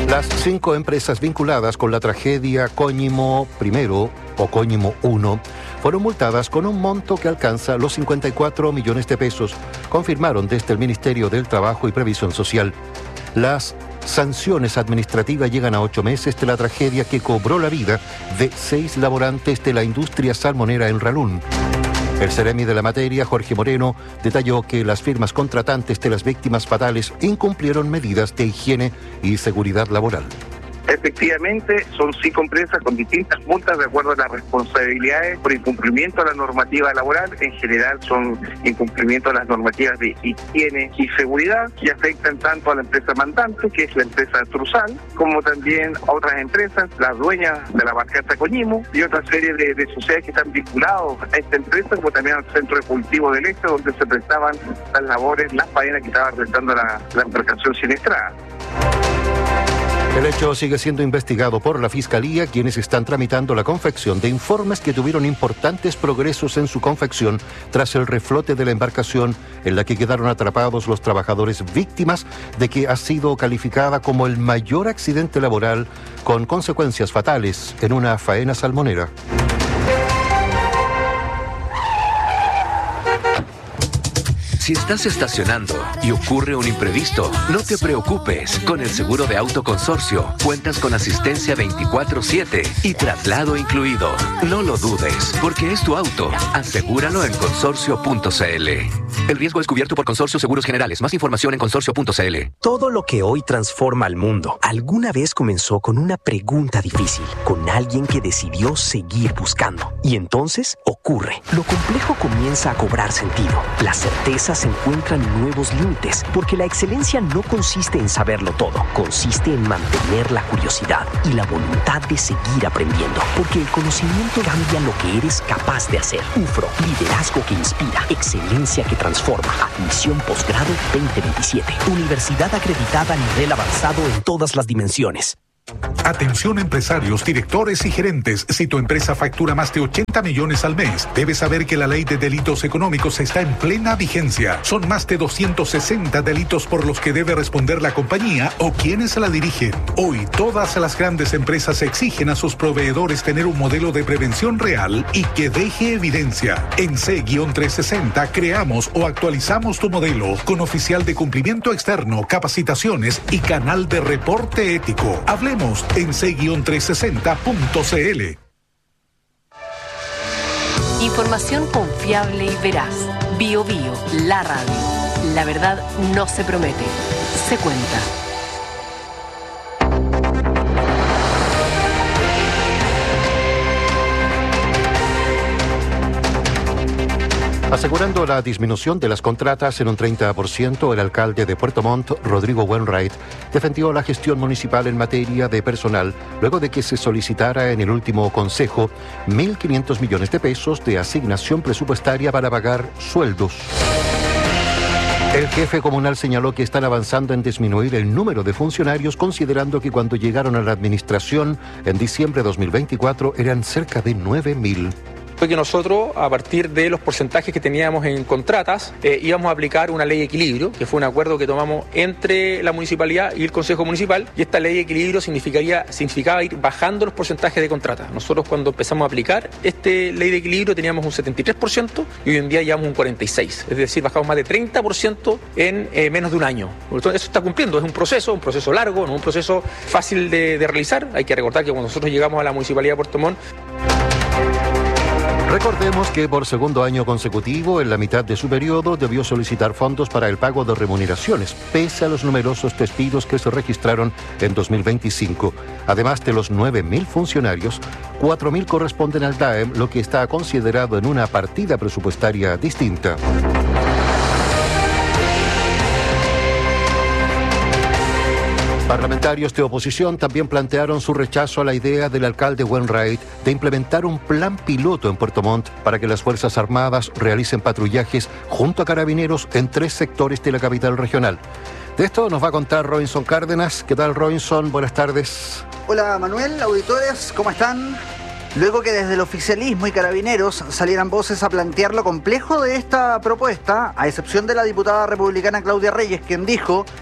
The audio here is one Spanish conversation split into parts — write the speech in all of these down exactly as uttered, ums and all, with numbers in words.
Las cinco empresas vinculadas con la tragedia Coñimo primero o Coñimo uno fueron multadas con un monto que alcanza los cincuenta y cuatro millones de pesos, confirmaron desde el Ministerio del Trabajo y Previsión Social. Las sanciones administrativas llegan a ocho meses de la tragedia que cobró la vida de seis laborantes de la industria salmonera en Ralún. El seremi de la materia, Jorge Moreno, detalló que las firmas contratantes de las víctimas fatales incumplieron medidas de higiene y seguridad laboral. Efectivamente, son cinco empresas con distintas multas de acuerdo a las responsabilidades por incumplimiento de la normativa laboral. En general son incumplimiento de las normativas de higiene y seguridad que afectan tanto a la empresa mandante, que es la empresa Truzal, como también a otras empresas, las dueñas de la barcaza Coñimo y otra serie de, de sociedades que están vinculados a esta empresa, como también al Centro de Cultivo del Este, donde se prestaban las labores, las faenas que estaba realizando la, la embarcación siniestrada. El hecho sigue siendo investigado por la Fiscalía, quienes están tramitando la confección de informes que tuvieron importantes progresos en su confección tras el reflote de la embarcación en la que quedaron atrapados los trabajadores víctimas de que ha sido calificada como el mayor accidente laboral con consecuencias fatales en una faena salmonera. Si estás estacionando y ocurre un imprevisto, no te preocupes. Con el seguro de auto Consorcio cuentas con asistencia veinticuatro siete y traslado incluido. No lo dudes, porque es tu auto. Asegúralo en consorcio punto c l. El riesgo es cubierto por Consorcio Seguros Generales. Más información en consorcio punto c l. Todo lo que hoy transforma al mundo alguna vez comenzó con una pregunta difícil, con alguien que decidió seguir buscando. Y entonces ocurre. Lo complejo comienza a cobrar sentido. La certeza se encuentran nuevos límites, porque la excelencia no consiste en saberlo todo, consiste en mantener la curiosidad y la voluntad de seguir aprendiendo, porque el conocimiento cambia lo que eres capaz de hacer. U F R O, liderazgo que inspira, excelencia que transforma. Admisión posgrado veinte veintisiete. Universidad acreditada a nivel avanzado en todas las dimensiones. Atención empresarios, directores y gerentes. Si tu empresa factura más de ochenta millones al mes, debes saber que la ley de delitos económicos está en plena vigencia. Son más de doscientos sesenta delitos por los que debe responder la compañía o quienes la dirigen. Hoy, todas las grandes empresas exigen a sus proveedores tener un modelo de prevención real y que deje evidencia. En C trescientos sesenta creamos o actualizamos tu modelo con oficial de cumplimiento externo, capacitaciones y canal de reporte ético. Hablemos en C trescientos sesenta punto c l. Información confiable y veraz. Bio Bio, la radio. La verdad no se promete, se cuenta. Asegurando la disminución de las contratas en un treinta por ciento, el alcalde de Puerto Montt, Rodrigo Wainwright, defendió la gestión municipal en materia de personal luego de que se solicitara en el último consejo mil quinientos millones de pesos de asignación presupuestaria para pagar sueldos. El jefe comunal señaló que están avanzando en disminuir el número de funcionarios, considerando que cuando llegaron a la administración en diciembre de dos mil veinticuatro eran cerca de nueve mil. Fue que nosotros, a partir de los porcentajes que teníamos en contratas, eh, íbamos a aplicar una ley de equilibrio, que fue un acuerdo que tomamos entre la municipalidad y el Consejo Municipal, y esta ley de equilibrio significaría, significaba ir bajando los porcentajes de contratas. Nosotros, cuando empezamos a aplicar esta ley de equilibrio, teníamos un setenta y tres por ciento y hoy en día llevamos un cuarenta y seis por ciento, es decir, bajamos más de treinta por ciento en eh, menos de un año. Entonces, eso está cumpliendo, es un proceso, un proceso largo, no un proceso fácil de, de realizar. Hay que recordar que cuando nosotros llegamos a la Municipalidad de Puerto Montt, recordemos que por segundo año consecutivo, en la mitad de su periodo, debió solicitar fondos para el pago de remuneraciones, pese a los numerosos despidos que se registraron en dos mil veinticinco. Además de los nueve mil funcionarios, cuatro mil corresponden al D A E M, lo que está considerado en una partida presupuestaria distinta. Parlamentarios de oposición también plantearon su rechazo a la idea del alcalde Wainwright de implementar un plan piloto en Puerto Montt para que las Fuerzas Armadas realicen patrullajes junto a carabineros en tres sectores de la capital regional. De esto nos va a contar Robinson Cárdenas. ¿Qué tal, Robinson? Buenas tardes. Hola, Manuel, auditores, ¿cómo están? Luego que desde el oficialismo y carabineros salieran voces a plantear lo complejo de esta propuesta, a excepción de la diputada republicana Claudia Reyes, quien dijo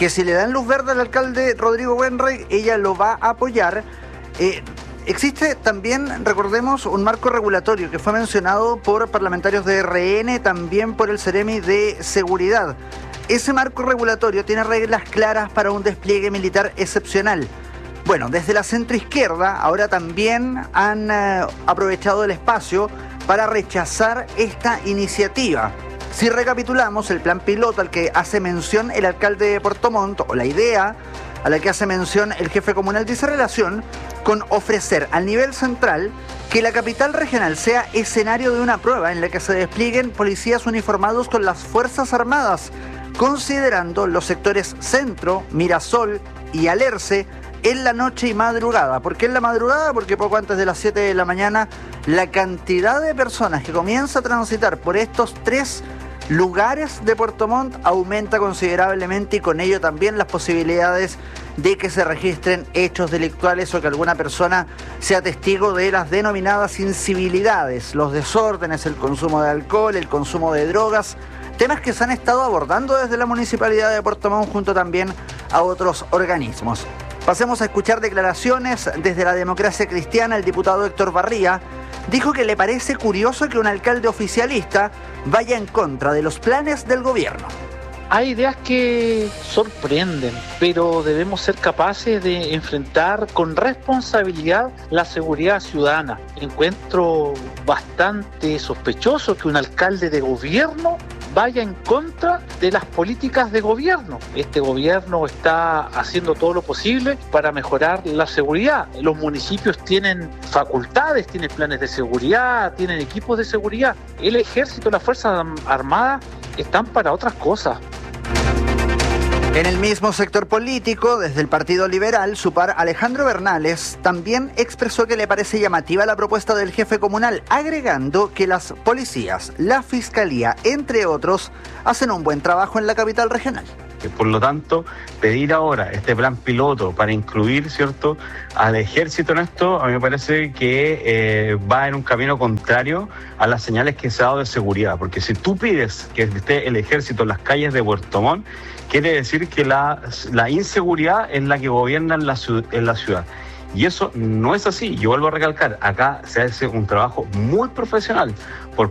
que si le dan luz verde al alcalde Rodrigo Wenrey, ella lo va a apoyar. Eh, existe también, recordemos, un marco regulatorio que fue mencionado por parlamentarios de R N, también por el Ceremi de Seguridad. Ese marco regulatorio tiene reglas claras para un despliegue militar excepcional. Bueno, desde la centroizquierda ahora también han eh, aprovechado el espacio para rechazar esta iniciativa. Si recapitulamos, el plan piloto al que hace mención el alcalde de Puerto Montt, o la idea a la que hace mención el jefe comunal, dice relación con ofrecer al nivel central que la capital regional sea escenario de una prueba en la que se desplieguen policías uniformados con las Fuerzas Armadas, considerando los sectores Centro, Mirasol y Alerce en la noche y madrugada. ¿Por qué en la madrugada? Porque poco antes de las siete de la mañana la cantidad de personas que comienza a transitar por estos tres lugares de Puerto Montt aumenta considerablemente, y con ello también las posibilidades de que se registren hechos delictuales o que alguna persona sea testigo de las denominadas incivilidades, los desórdenes, el consumo de alcohol, el consumo de drogas, temas que se han estado abordando desde la Municipalidad de Puerto Montt junto también a otros organismos. Pasemos a escuchar declaraciones desde la Democracia Cristiana. El diputado Héctor Barría dijo que le parece curioso que un alcalde oficialista vaya en contra de los planes del gobierno. Hay ideas que sorprenden, pero debemos ser capaces de enfrentar con responsabilidad la seguridad ciudadana. Encuentro bastante sospechoso que un alcalde de gobierno vaya en contra de las políticas de gobierno. Este gobierno está haciendo todo lo posible para mejorar la seguridad. Los municipios tienen facultades, tienen planes de seguridad, tienen equipos de seguridad. El ejército, las Fuerzas Armadas están para otras cosas. En el mismo sector político, desde el Partido Liberal, su par Alejandro Bernales también expresó que le parece llamativa la propuesta del jefe comunal, agregando que las policías, la fiscalía, entre otros, hacen un buen trabajo en la capital regional. Por lo tanto, pedir ahora este plan piloto para incluir, ¿cierto?, al ejército en esto, a mí me parece que eh, va en un camino contrario a las señales que se ha dado de seguridad. Porque si tú pides que esté el ejército en las calles de Puerto Montt, quiere decir que la, la inseguridad es la que gobierna en la, en la ciudad. Y eso no es así. Yo vuelvo a recalcar, acá se hace un trabajo muy profesional por